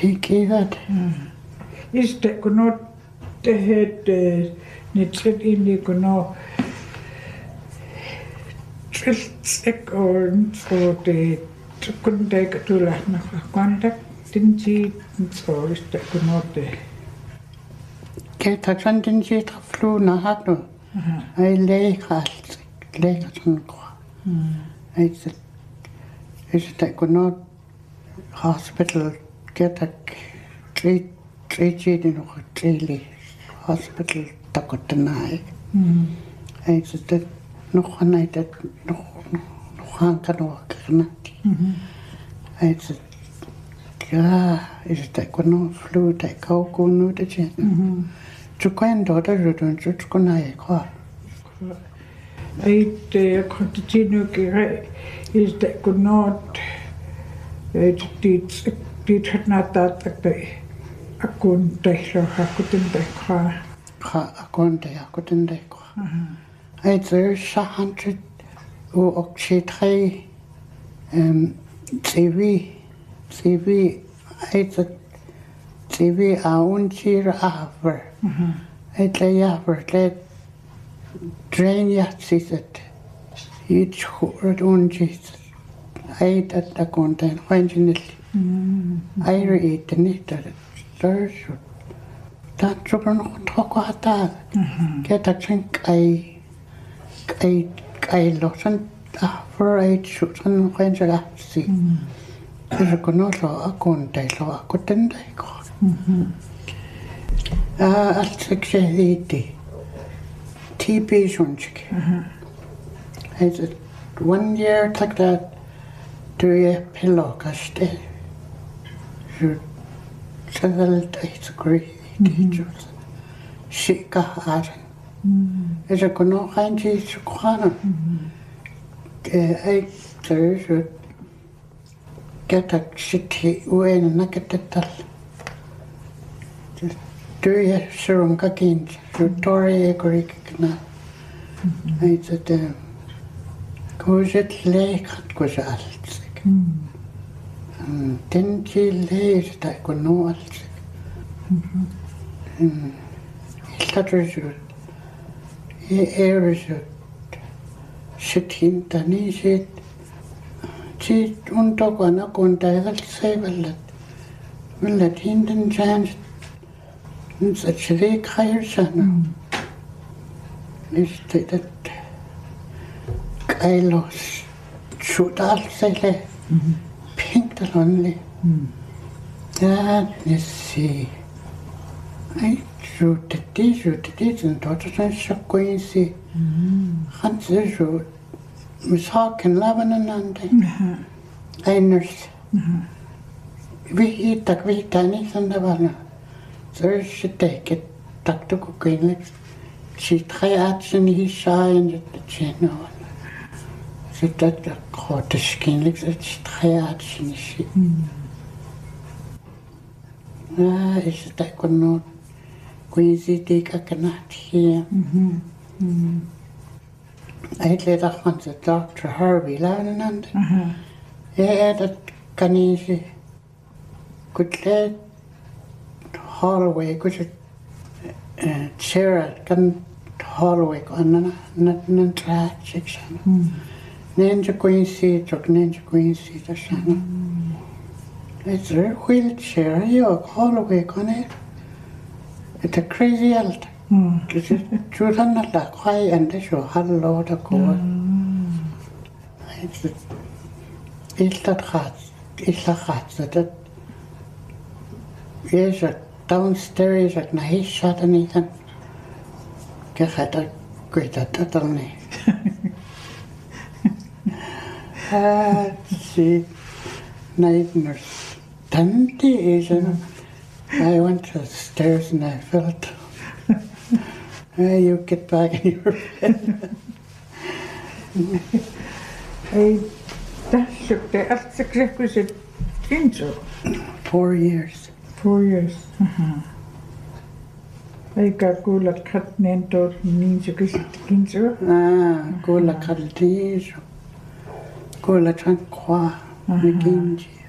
Kiki that. Is that kunno tehet nitset inni kunno triltsek or te kunde katula na kontak tinji so is that kunno te. Keta chantin si traflu na hatu. Ai leikalt leikatun kwa. Is that kunno hospital ketak treated in a hospital takotanai. I said, no one I did no one can walk. I said, yeah, is that no flu that go no the chin. To kind daughter, you don't just go nigh. I continue is that could not teach not that. Akun dehlo hakuten dekha. Akun de hakuten dekha. Either 100 ou oxytrei TV either TV a unchir aver. Either yaver let drain yatsiset. Each word unchis. I that the content when I read the knitted. Dat zoeken nog toch wat daar. Kijk dat zijn kei lossen voor het zoeken geen relatie. Dus ik kon nog zo akkoord zo akkoord en als ik zeg die TB zontje. Hij zegt 1 year like that doe je pillow kaste. Several days agree teachers. Shika Aaron. Is a kono hanji sukwana. I should get a city when a nakatal. Do you serum kakin? Tori Greek na. I said, goes it lake at goes alt. Den til læs der går noget. Illatrisut. Erisut. Sitin tani sit. Sit undogana kundagal sevelat. Villat hinden chance. Så chile kræver sådan. Hvis det gejlos. Sudal sele. Pink the lonely. That is see. I shoot the dish and daughters and shock going see. Hans is road. Miss Hawk and Lebanon and I nurse. We eat that we tiny and the one. So she take it, Dr. Cooking. She try action, he shy and the channel. Dat grote kennelijk het striaatje is. Is het dat kon je ziet ik kanat hier. Ik leed dat van de Dr. Harvey laden. Ja, dat kan je zien. Goed leed Holloway, goed chair kan Holloway kan een traatje zijn. Ninja Quincy, took Ninja Quincy to Shanna. It's a wheelchair, you Holloway on it. It's a crazy alt. It's a children like high and they show had a lot of gold. It's that that yes, downstairs at night shot anything. Get a great at only. See, night nurse. Tanti Asian. I went to the stairs and I felt. You get back in your bed. That's exactly 4 years. 4 years. I got good at cutting into ninja kinzo. Good at cutting. Good at tranquil.